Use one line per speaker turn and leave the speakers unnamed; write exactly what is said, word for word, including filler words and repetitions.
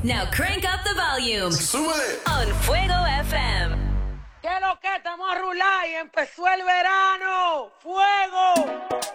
Now crank up the volume.
¡Súbele!
On Fuego F M.
¿Qué es lo que? Estamos a rular y empezó el verano. ¡Fuego!